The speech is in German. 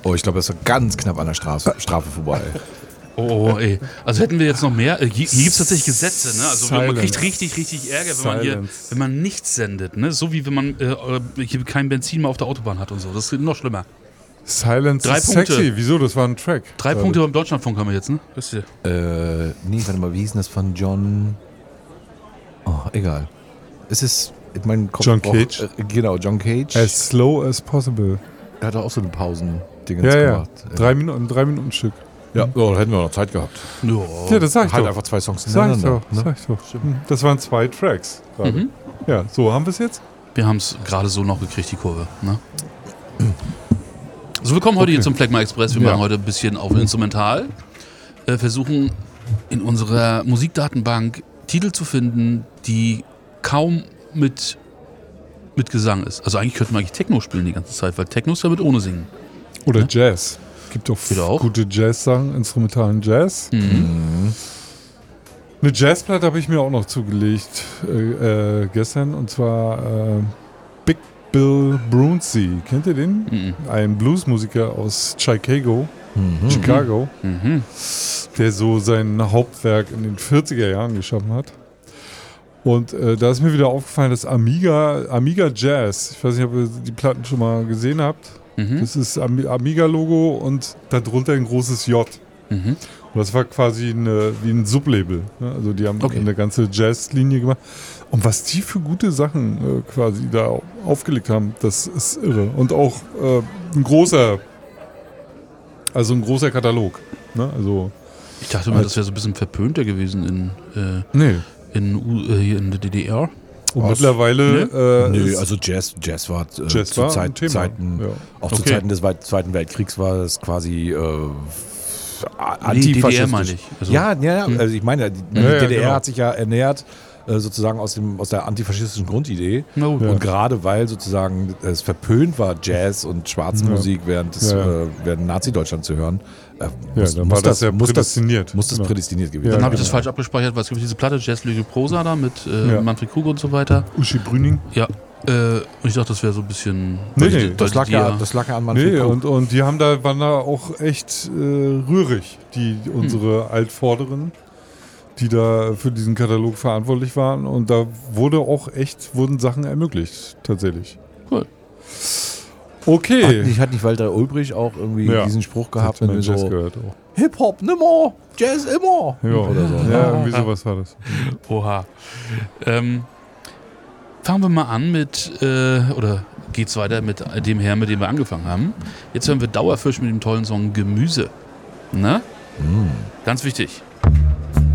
Oh, ich glaube, das war ganz knapp an der Strafe vorbei. Oh, ey. Also hätten wir jetzt noch mehr. Hier gibt es tatsächlich Gesetze, ne? Also man kriegt richtig Ärger, wenn man nichts sendet, ne? So wie wenn man hier kein Benzin mehr auf der Autobahn hat und so. Das ist noch schlimmer. Silence 3 ist Punkte. sexy. Wieso? Das war ein Track. 3 Punkte beim Deutschlandfunk haben wir jetzt, ne? Wisst ihr? Nee, warte mal, wie hieß denn das von John? Oh, egal. Es ist, mein Kopf John Cage? Genau, John Cage. As slow as possible. Er hat auch so eine Pausen-Dingens Ja. gemacht. 3 Minuten Stück. Ja, da hätten wir noch Zeit gehabt. Ja, das sag ich Halt doch. einfach 2 Songs Sag ich hintereinander. doch. Sag ich doch. Das waren 2 Tracks gerade. Ja, so haben wir es jetzt. Wir haben es gerade so noch gekriegt, die Kurve, ne? So, wir kommen heute hier zum Phlegma Express. Wir machen heute ein bisschen auf Instrumental. Versuchen in unserer Musikdatenbank Titel zu finden, die kaum mit Gesang ist. Also eigentlich könnte man Techno spielen die ganze Zeit, weil Techno ist ja mit ohne Singen. Oder Jazz. Gibt doch auch. gute Jazz-Sachen, instrumentalen Jazz. Eine Jazzplatte habe ich mir auch noch zugelegt gestern, und zwar Big Bill Brunsey. Kennt ihr den? Ein Bluesmusiker aus Chicago, der so sein Hauptwerk in den 40er Jahren geschaffen hat. Und da ist mir wieder aufgefallen, dass Amiga Jazz, ich weiß nicht, ob ihr die Platten schon mal gesehen habt, das ist Amiga-Logo und darunter ein großes J. Und das war quasi wie ein Sublabel. Ne? Also die haben eine ganze Jazz-Linie gemacht. Und was die für gute Sachen quasi da aufgelegt haben, das ist irre. Und auch ein großer Katalog. Ne? Also, ich dachte mal, das wäre so ein bisschen verpönter gewesen hier in der DDR. Und mittlerweile... Nö, also Jazz war zu Zeiten, auch zu Zeiten des Zweiten Weltkriegs war es quasi antifaschistisch. DDR meine ich. Also, also ich meine, die DDR hat sich ja ernährt sozusagen aus der antifaschistischen Grundidee. Und gerade weil sozusagen es verpönt war, Jazz und Schwarzmusik während Nazi-Deutschland zu hören, muss das prädestiniert gewesen sein. Dann habe ich das falsch abgespeichert, weil es gibt diese Platte Jazz Lyrical Prosa da mit Manfred Krug und so weiter. Uschi Brüning. Ja. Und ich dachte, das wäre so ein bisschen... Das lag ja an Manfred Krug. Und die waren da auch echt rührig, unsere Altvorderen, die da für diesen Katalog verantwortlich waren. Und da wurden Sachen ermöglicht, tatsächlich. Cool. Okay. Hat nicht Walter Ulbricht auch irgendwie diesen Spruch gehabt? Hat man Jazz gehört auch. Hip-Hop nimmer, Jazz immer. Ja, oder so. Ja, irgendwie sowas war das. Oha. Fangen wir mal an oder geht's weiter mit dem Herrn, mit dem wir angefangen haben. Jetzt hören wir Dauerfisch mit dem tollen Song Gemüse. Ne? Ganz wichtig.